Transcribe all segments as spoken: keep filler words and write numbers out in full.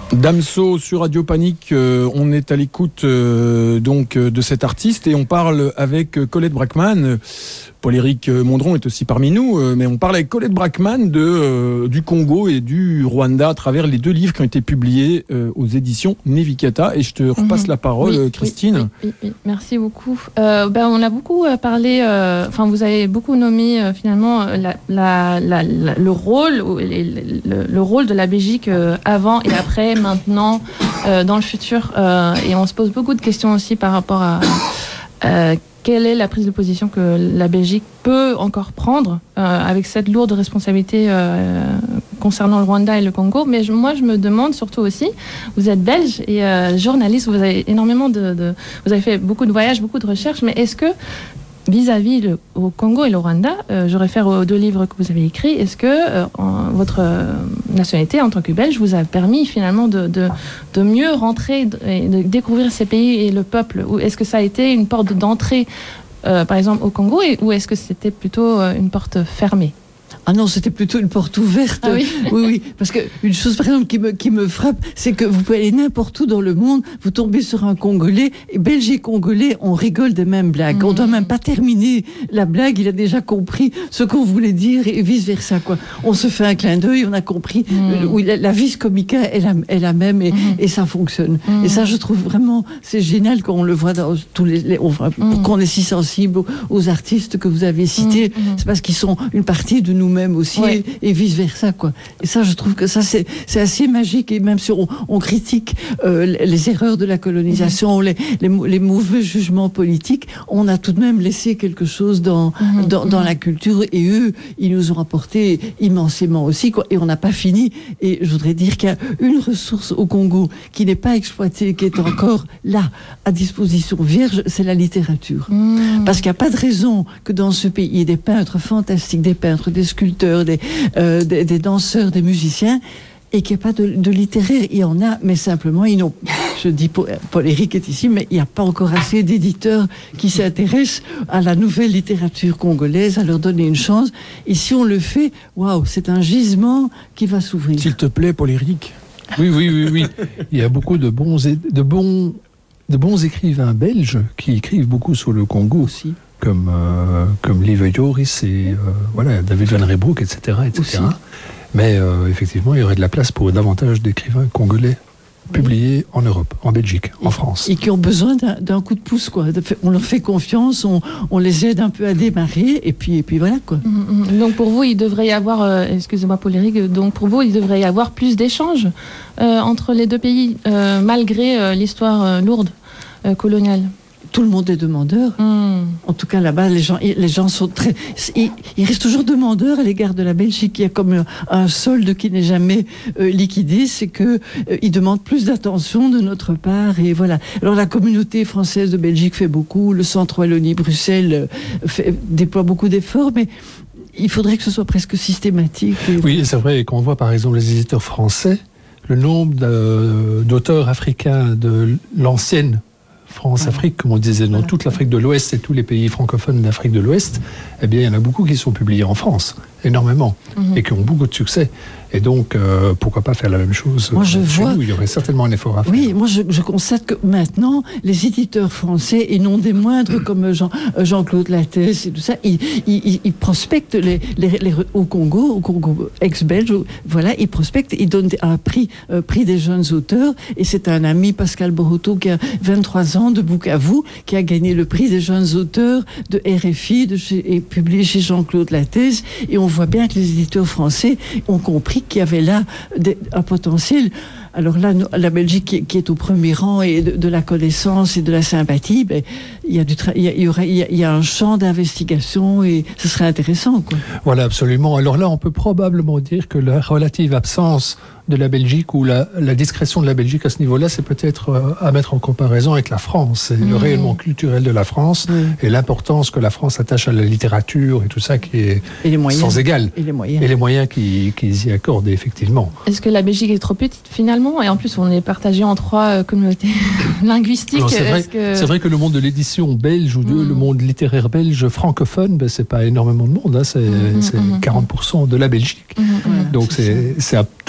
Damso sur Radio Panique, euh, on est à l'écoute euh, donc euh, de cet artiste et on parle avec euh, Colette Braeckman. Paul-Éric Mondron est aussi parmi nous, euh, mais on parle avec Colette Braeckman de, euh, du Congo et du Rwanda à travers les deux livres qui ont été publiés euh, aux éditions Nevikata. Et je te repasse mmh. la parole, oui, Christine. Oui, oui, oui, oui. Merci beaucoup. Euh, ben, on a beaucoup parlé, enfin euh, vous avez beaucoup nommé euh, finalement la, la, la, la, le rôle, le, le, le rôle de la Belgique euh, avant et après, maintenant, euh, dans le futur. Euh, et on se pose beaucoup de questions aussi par rapport à euh, quelle est la prise de position que la Belgique peut encore prendre euh, avec cette lourde responsabilité euh, concernant le Rwanda et le Congo. Mais je, moi, je me demande surtout aussi, vous êtes belge et euh, journaliste, vous avez énormément de, de... Vous avez fait beaucoup de voyages, beaucoup de recherches, mais est-ce que vis-à-vis le, au Congo et le Rwanda, euh, je réfère aux deux livres que vous avez écrits, est-ce que euh, en, votre euh, nationalité en tant que Belge vous a permis finalement de, de, de mieux rentrer et de découvrir ces pays et le peuple? Ou est-ce que ça a été une porte d'entrée, euh, par exemple, au Congo, et, ou est-ce que c'était plutôt euh, une porte fermée? Ah non, c'était plutôt une porte ouverte. Ah oui, oui, oui. Parce que une chose, par exemple, qui me, qui me frappe, c'est que vous pouvez aller n'importe où dans le monde, vous tombez sur un Congolais, et Belge et Congolais, on rigole des mêmes blagues. Mmh. On doit même pas terminer la blague, il a déjà compris ce qu'on voulait dire, et vice versa, quoi. On se fait un clin d'œil, on a compris. Mmh. Oui, la, la vis comica est la, est la même, et, mmh. et ça fonctionne. Mmh. Et ça, je trouve vraiment, c'est génial quand on le voit dans tous les, les on, mmh. qu'on est si sensible aux, aux artistes que vous avez cités. Mmh. C'est parce qu'ils sont une partie de nous même aussi, ouais. et, et vice versa, quoi. Et ça, je trouve que ça c'est c'est assez magique. Et même si on, on critique euh, les erreurs de la colonisation, mmh. les, les les mauvais jugements politiques, on a tout de même laissé quelque chose dans mmh. dans, dans mmh. la culture. Et eux, ils nous ont apporté immensément aussi, quoi. Et on n'a pas fini. Et je voudrais dire qu'il y a une ressource au Congo qui n'est pas exploitée, qui est encore là à disposition vierge, c'est la littérature. Mmh. Parce qu'il n'y a pas de raison que dans ce pays il y ait des peintres fantastiques, des peintres, des sculpteurs, des, euh, des, des danseurs, des musiciens, et qu'il n'y a pas de, de littéraire. Il y en a, mais simplement, ils n'ont, je dis, Paul-Éric est ici, mais il n'y a pas encore assez d'éditeurs qui s'intéressent à la nouvelle littérature congolaise, à leur donner une chance. Et si on le fait, waouh, c'est un gisement qui va s'ouvrir. S'il te plaît, Paul-Éric. Oui, oui, oui, oui. Il y a beaucoup de bons, de bons, de bons écrivains belges qui écrivent beaucoup sur le Congo aussi. Comme, euh, comme Lieve Joris et euh, voilà, David Van Reybrouck, et cetera, et cetera. Aussi. Mais euh, effectivement, il y aurait de la place pour davantage d'écrivains congolais publiés oui. en Europe, en Belgique, et, en France. Et qui ont besoin d'un, d'un coup de pouce, quoi. On leur fait confiance, on, on les aide un peu à démarrer, et puis, et puis voilà, quoi. Mmh, donc pour vous, il devrait y avoir, euh, excusez-moi Paul-Éric, donc pour vous, il devrait y avoir plus d'échanges euh, entre les deux pays, euh, malgré euh, l'histoire euh, lourde euh, coloniale. Tout le monde est demandeur. Mmh. En tout cas, là-bas, les gens, les gens sont très... Ils, ils restent toujours demandeurs à l'égard de la Belgique. Il y a comme un, un solde qui n'est jamais euh, liquidé. C'est qu'ils euh, demandent plus d'attention de notre part. Et voilà. Alors, la communauté française de Belgique fait beaucoup. Le Centre Wallonie-Bruxelles fait, déploie beaucoup d'efforts. Mais il faudrait que ce soit presque systématique. Et... Oui, c'est vrai. Et qu'on voit, par exemple, les éditeurs français, le nombre de, d'auteurs africains de l'ancienne France-Afrique, comme on disait, dans toute l'Afrique de l'Ouest et tous les pays francophones d'Afrique de l'Ouest, eh bien, il y en a beaucoup qui sont publiés en France, énormément, mmh. et qui ont beaucoup de succès. Et donc, euh, pourquoi pas faire la même chose moi, je chez vois... nous? Il y aurait certainement un effort à faire. Oui, moi, je, je constate que maintenant, les éditeurs français, et non des moindres, comme Jean, Jean-Claude Lattès et tout ça, ils, ils, ils prospectent les, les, les, au Congo, au Congo ex-belge, voilà, ils prospectent, ils donnent un prix, euh, prix des jeunes auteurs, et c'est un ami, Pascal Boroto, qui a vingt-trois ans, de Bukavu, qui a gagné le prix des jeunes auteurs de R F I, de chez, et publié chez Jean-Claude Lattès, et on voit bien que les éditeurs français ont compris qu'il y avait là des, un potentiel. Alors là, la Belgique qui, qui est au premier rang et de, de la connaissance et de la sympathie, ben, il y a du tra- il y a, il y aurait, il y a, il y a un champ d'investigation et ce serait intéressant, quoi. Voilà, absolument. Alors là, on peut probablement dire que la relative absence de la Belgique ou la, la discrétion de la Belgique à ce niveau-là, c'est peut-être euh, à mettre en comparaison avec la France. C'est mmh. le rayonnement culturel de la France mmh. et l'importance que la France attache à la littérature et tout ça qui est et les moyens, sans égal. Et les moyens. Et les moyens qu'ils qui y accordent, effectivement. Est-ce que la Belgique est trop petite, finalement? Et en plus, on est partagé en trois euh, communautés linguistiques. Non, c'est, vrai, que... c'est vrai que le monde de l'édition belge ou de, mmh. le monde littéraire belge francophone, ben, c'est pas énormément de monde. Hein, c'est, mmh, c'est mmh. quarante pour cent de la Belgique. Mmh, mmh. Donc, c'est, c'est un tout petit marché.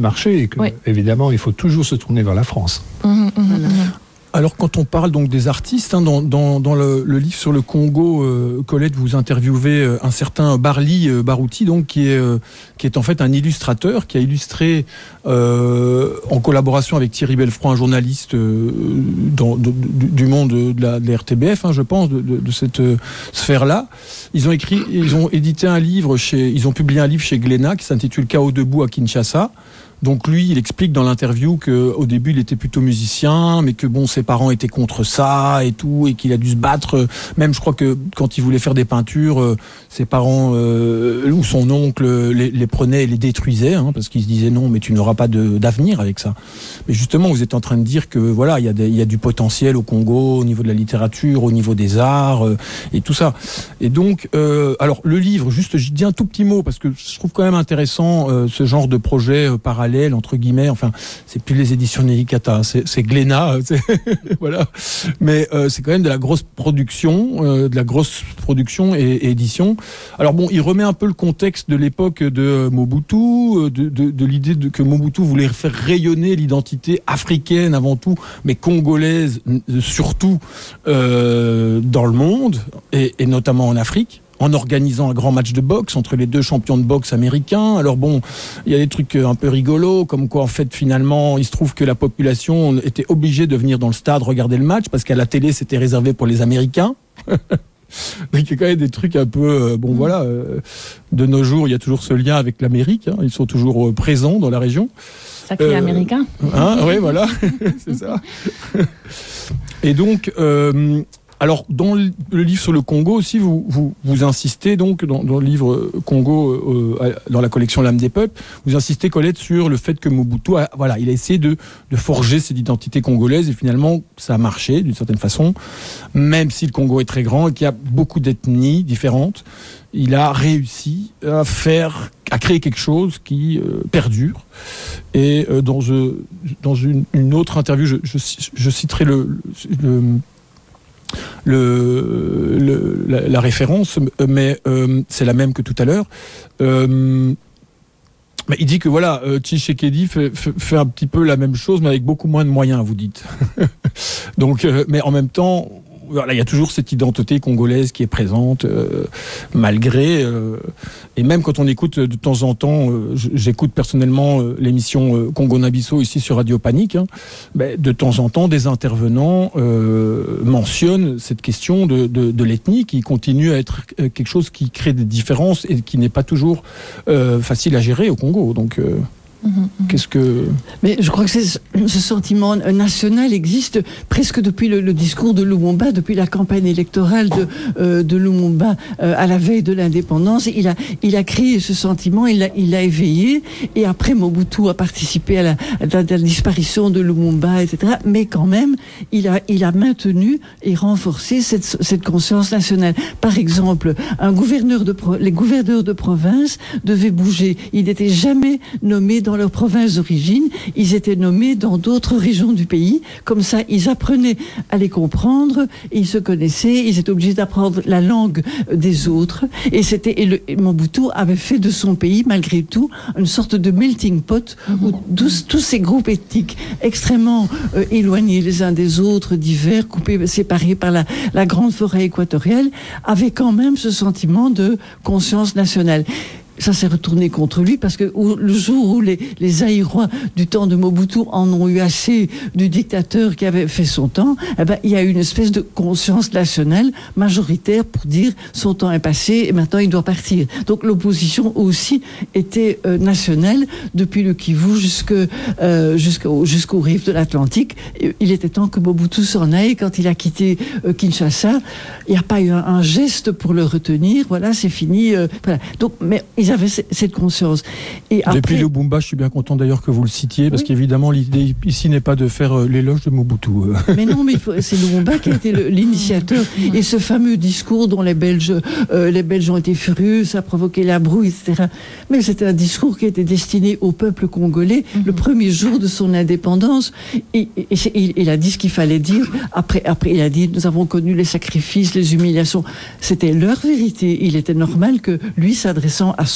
marché et que, Oui. évidemment, il faut toujours se tourner vers la France. Mhm, mhm, Voilà. mhm. Alors quand on parle donc des artistes, hein, dans, dans, dans le, le livre sur le Congo, euh, Colette, vous interviewez euh, un certain Barli euh, Barouti, donc qui est euh, qui est en fait un illustrateur qui a illustré euh, en collaboration avec Thierry Belfroid, un journaliste euh, dans, de, de, du monde de la, de la R T B F, hein, je pense, de, de, de cette euh, sphère-là. Ils ont écrit, ils ont édité un livre chez, ils ont publié un livre chez Glénat qui s'intitule Chaos debout à Kinshasa. Donc lui, il explique dans l'interview que au début, il était plutôt musicien, mais que bon, ses parents étaient contre ça et tout, et qu'il a dû se battre. Même, je crois que quand il voulait faire des peintures, euh, ses parents euh, ou son oncle les, les prenaient et les détruisaient, hein, parce qu'ils se disaient non, mais tu n'auras pas de, d'avenir avec ça. Mais justement, vous êtes en train de dire que voilà, il y a des, il y a du potentiel au Congo, au niveau de la littérature, au niveau des arts euh, et tout ça. Et donc, euh, alors le livre, juste, je dis un tout petit mot parce que je trouve quand même intéressant euh, ce genre de projet euh, parallèle. Entre guillemets, enfin, c'est plus les éditions Nelikata, c'est, c'est Glénat, c'est voilà. Mais euh, c'est quand même de la grosse production, euh, de la grosse production et, et édition. Alors bon, il remet un peu le contexte de l'époque de Mobutu, de, de, de l'idée de, que Mobutu voulait faire rayonner l'identité africaine avant tout, mais congolaise surtout euh, dans le monde et, et notamment en Afrique, en organisant un grand match de boxe entre les deux champions de boxe américains. Alors bon, il y a des trucs un peu rigolos, comme quoi en fait finalement, il se trouve que la population était obligée de venir dans le stade regarder le match, parce qu'à la télé c'était réservé pour les Américains. Donc il y a quand même des trucs un peu... Euh, bon voilà, euh, de nos jours, il y a toujours ce lien avec l'Amérique, hein, ils sont toujours euh, présents dans la région. Sacré Euh, américain. Hein, oui, voilà, c'est ça. Et donc... Euh, Alors, dans le livre sur le Congo aussi, vous, vous, vous insistez donc, dans, dans le livre Congo, euh, dans la collection L'âme des peuples, vous insistez, Colette, sur le fait que Mobutu a, voilà, il a essayé de, de forger cette identité congolaise et finalement, ça a marché d'une certaine façon, même si le Congo est très grand et qu'il y a beaucoup d'ethnies différentes. Il a réussi à faire, à créer quelque chose qui euh, perdure. Et euh, dans, je, dans une, une autre interview, je, je, je citerai le, le Le, le, la, la référence, mais euh, c'est la même que tout à l'heure. Euh, mais il dit que voilà, euh, Tshisekedi fait, fait, fait un petit peu la même chose, mais avec beaucoup moins de moyens, vous dites. Donc, euh, mais en même temps, voilà, il y a toujours cette identité congolaise qui est présente, euh, malgré. Euh, et même quand on écoute de temps en temps, euh, j'écoute personnellement euh, l'émission euh, Congo Nabiso ici sur Radio Panique, hein, ben, de temps en temps, des intervenants euh, mentionnent cette question de, de, de l'ethnie qui continue à être quelque chose qui crée des différences et qui n'est pas toujours euh, facile à gérer au Congo. Donc. Euh, Mmh, qu'est-ce que... Mais je crois que c'est, ce sentiment national existe presque depuis le, le discours de Lumumba, depuis la campagne électorale de, euh, de Lumumba euh, à la veille de l'indépendance. Il a, il a créé ce sentiment, il l'a il a éveillé, et après Mobutu a participé à la, à la, à la disparition de Lumumba, et cetera. Mais quand même, il a, il a maintenu et renforcé cette, cette conscience nationale. Par exemple, un gouverneur de, les gouverneurs de province devaient bouger. Ils n'étaient jamais nommés dans leur province d'origine, ils étaient nommés dans d'autres régions du pays. Comme ça, ils apprenaient à les comprendre, et ils se connaissaient, ils étaient obligés d'apprendre la langue des autres. Et c'était, et le, et Mobutu avait fait de son pays, malgré tout, une sorte de melting pot, où tous, tous ces groupes ethniques extrêmement euh, éloignés les uns des autres, divers, coupés, séparés par la, la grande forêt équatoriale, avaient quand même ce sentiment de conscience nationale. Ça s'est retourné contre lui parce que le jour où les, les Aïrois du temps de Mobutu en ont eu assez du dictateur qui avait fait son temps, eh ben, il y a eu une espèce de conscience nationale majoritaire pour dire son temps est passé et maintenant il doit partir. Donc l'opposition aussi était euh, nationale depuis le Kivu jusque, euh, jusqu'au, jusqu'aux rives de l'Atlantique. Il était temps que Mobutu s'en aille. Quand il a quitté euh, Kinshasa, il n'y a pas eu un, un geste pour le retenir. Voilà, c'est fini. Euh, voilà. Donc, mais ils avaient cette conscience. Et après... Depuis le Bumba, je suis bien content d'ailleurs que vous le citiez, parce oui. qu'évidemment, l'idée ici n'est pas de faire l'éloge de Mobutu. Mais non, mais c'est Lumumba qui a été le, l'initiateur. Et ce fameux discours dont les Belges, euh, les Belges ont été furieux, ça a provoqué la brouille, et cetera. Mais c'était un discours qui était destiné au peuple congolais mm-hmm. le premier jour de son indépendance. Et, et, et il, il a dit ce qu'il fallait dire. Après, après, il a dit, nous avons connu les sacrifices, les humiliations. C'était leur vérité. Il était normal que lui, s'adressant à son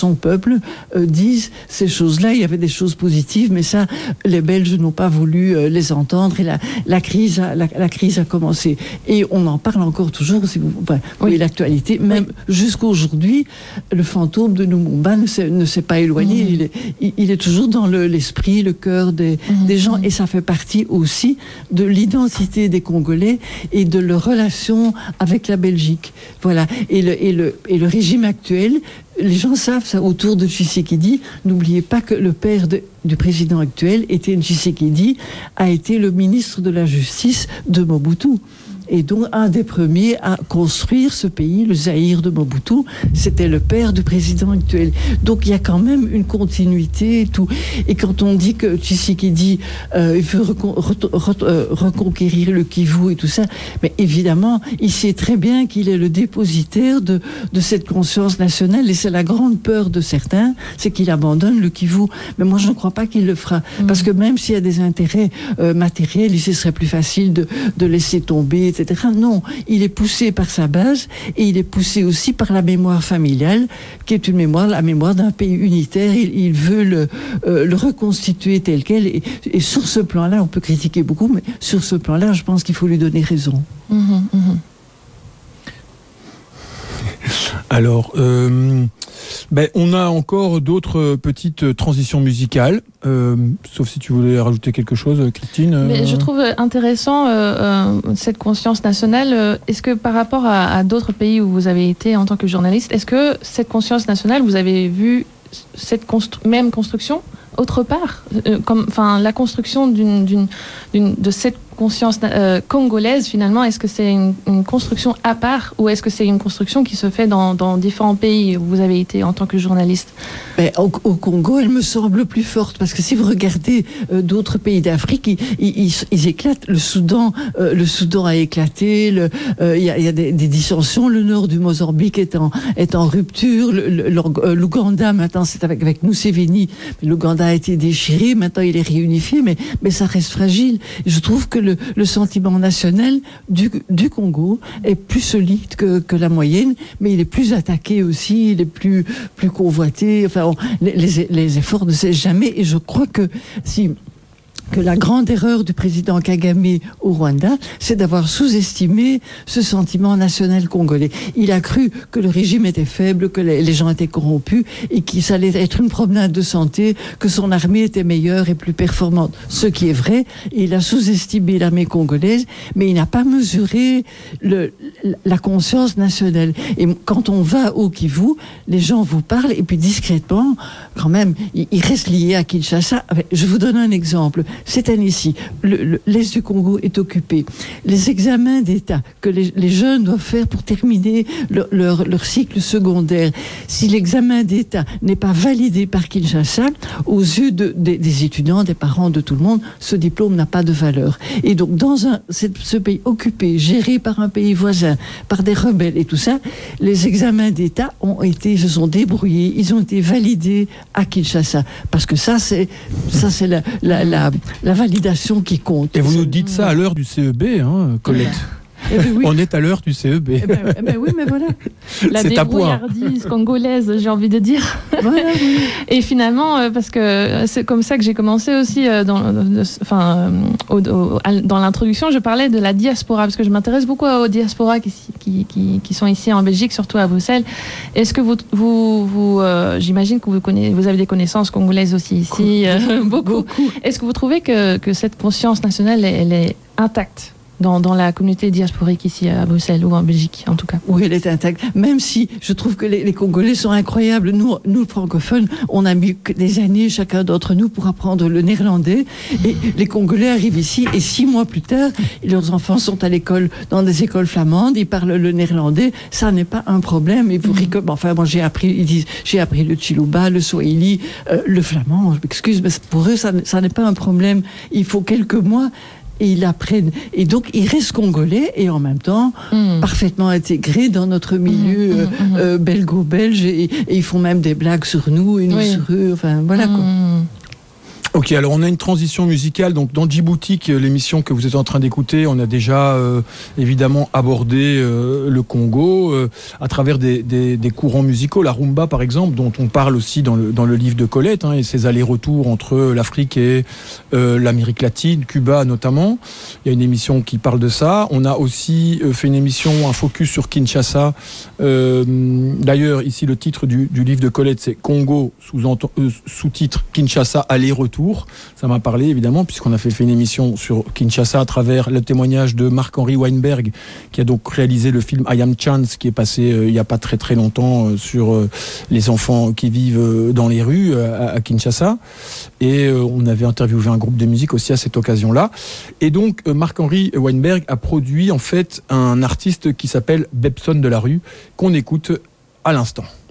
son peuple, euh, disent ces choses-là. Il y avait des choses positives, mais ça, les Belges n'ont pas voulu euh, les entendre et la, la, crise a, la, la crise a commencé. Et on en parle encore toujours, si vous enfin, oui. voyez l'actualité, même oui. jusqu'à aujourd'hui, le fantôme de Lumumba ne s'est, ne s'est pas éloigné. Mmh. Il, est, il, il est toujours dans le, l'esprit, le cœur des, mmh. des gens, et ça fait partie aussi de l'identité des Congolais et de leur relation avec la Belgique. Voilà. Et le, et le, et le régime actuel, les gens savent ça autour de Tshisekedi. N'oubliez pas que le père de, du président actuel, Étienne Tshisekedi, a été le ministre de la Justice de Mobutu. Et donc, un des premiers à construire ce pays, le Zaïre de Mobutu, c'était le père du président actuel. Donc, il y a quand même une continuité et tout. Et quand on dit que Tshisekedi euh, il veut recon- re- re- euh, reconquérir le Kivu et tout ça, mais évidemment, il sait très bien qu'il est le dépositaire de, de cette conscience nationale. Et c'est la grande peur de certains, c'est qu'il abandonne le Kivu. Mais moi, je ne crois pas qu'il le fera. Mmh. Parce que même s'il y a des intérêts euh, matériels, il serait plus facile de, de laisser tomber, et cetera. Non, il est poussé par sa base et il est poussé aussi par la mémoire familiale, qui est une mémoire, la mémoire d'un pays unitaire. Il, il veut le, euh, le reconstituer tel quel. Et, et sur ce plan-là, on peut critiquer beaucoup, mais sur ce plan-là, je pense qu'il faut lui donner raison. Mmh, mmh. Alors, euh, ben, on a encore d'autres petites transitions musicales, euh, sauf si tu voulais rajouter quelque chose, Christine. Mais je trouve intéressant euh, euh, cette conscience nationale. Est-ce que par rapport à, à d'autres pays où vous avez été en tant que journaliste, est-ce que cette conscience nationale, vous avez vu cette constru- même construction autre part, euh, comme, enfin, la construction d'une, d'une, d'une, de cette conscience euh, congolaise, finalement, est-ce que c'est une, une construction à part ou est-ce que c'est une construction qui se fait dans, dans différents pays où vous avez été en tant que journaliste? Ben, au, au Congo, elle me semble plus forte parce que si vous regardez euh, d'autres pays d'Afrique, ils, ils, ils éclatent. Le Soudan, euh, le Soudan a éclaté. Il euh, y, a, y a des, des dissensions. Le nord du Mozambique est en, est en rupture. Le, le, le, L'Ouganda, maintenant, c'est avec, avec Museveni. L'Ouganda a été déchiré. Maintenant, il est réunifié, mais, mais ça reste fragile. Je trouve que le, le sentiment national du, du Congo est plus solide que, que la moyenne, mais il est plus attaqué aussi, il est plus, plus convoité. Enfin, on, les, les, les efforts ne cessent jamais. Et je crois que si... que la grande erreur du président Kagame au Rwanda, c'est d'avoir sous-estimé ce sentiment national congolais. Il a cru que le régime était faible, que les, les gens étaient corrompus et qu'il allait être une promenade de santé, que son armée était meilleure et plus performante. Ce qui est vrai, il a sous-estimé l'armée congolaise, mais il n'a pas mesuré le, la conscience nationale. Et quand on va au Kivu, les gens vous parlent et puis discrètement, quand même, ils, ils restent liés à Kinshasa. Je vous donne un exemple. Cette année-ci, le, le, l'Est du Congo est occupé. Les examens d'État que les, les jeunes doivent faire pour terminer leur, leur, leur cycle secondaire, si l'examen d'État n'est pas validé par Kinshasa, aux yeux de, de, des étudiants, des parents, de tout le monde, ce diplôme n'a pas de valeur. Et donc, dans un, ce pays occupé, géré par un pays voisin, par des rebelles et tout ça, les examens d'État ont été, se sont débrouillés, ils ont été validés à Kinshasa. Parce que ça, c'est, ça, c'est la, la, la la validation qui compte. Et vous nous dites ça à l'heure du C E B, hein, Colette. Eh ben oui. On est à l'heure du C E B. Eh ben, eh ben oui, mais voilà. La C'est à point. débrouillardise congolaise, j'ai envie de dire. Voilà, oui. Et finalement, euh, parce que c'est comme ça que j'ai commencé aussi, euh, dans, de, enfin, euh, au, au, dans l'introduction, je parlais de la diaspora, parce que je m'intéresse beaucoup aux diasporas qui, qui, qui, qui sont ici en Belgique, surtout à Bruxelles. Est-ce que vous, vous, vous euh, j'imagine que vous, connaissez, vous avez des connaissances congolaises aussi ici, euh, beaucoup. beaucoup. Est-ce que vous trouvez que, que cette conscience nationale, elle est intacte Dans, dans la communauté diasporique ici à Bruxelles ou en Belgique en tout cas? Oui, elle est intacte. Même si je trouve que les, les Congolais sont incroyables. Nous, nous francophones, on a mis des années chacun d'entre nous pour apprendre le néerlandais. Et les Congolais arrivent ici et six mois plus tard, leurs enfants sont à l'école, dans des écoles flamandes, ils parlent le néerlandais. Ça n'est pas un problème. Et pour mm-hmm. Enfin, moi, j'ai appris, ils disent, j'ai appris le Chiluba, le Swahili, euh, le flamand. Je m'excuse, mais pour eux, ça, ça n'est pas un problème. Il faut quelques mois. Et ils apprennent. Et donc, ils restent congolais et en même temps, mmh. parfaitement intégrés dans notre milieu mmh, mmh, euh, belgo-belge. Et, et ils font même des blagues sur nous et nous oui. sur eux. Enfin, voilà quoi. Mmh. Ok, alors on a une transition musicale. Donc dans Djiboutique, l'émission que vous êtes en train d'écouter, on a déjà euh, évidemment abordé euh, le Congo euh, à travers des, des, des courants musicaux, la rumba par exemple, dont on parle aussi dans le, dans le livre de Colette, hein, et ses allers-retours entre l'Afrique et euh, l'Amérique latine, Cuba notamment. Il y a une émission qui parle de ça. On a aussi euh, fait une émission, un focus sur Kinshasa. Euh, d'ailleurs, ici le titre du, du livre de Colette, c'est Congo, sous-ent- euh, sous-titre Kinshasa, aller-retour. Ça m'a parlé évidemment puisqu'on a fait, fait une émission sur Kinshasa à travers le témoignage de Marc-Henri Weinberg qui a donc réalisé le film I Am Chance qui est passé euh, il n'y a pas très très longtemps euh, sur euh, les enfants qui vivent euh, dans les rues euh, à, à Kinshasa, et euh, on avait interviewé un groupe de musique aussi à cette occasion-là, et donc euh, Marc-Henri Weinberg a produit en fait un artiste qui s'appelle Bebson de la rue qu'on écoute à l'instant.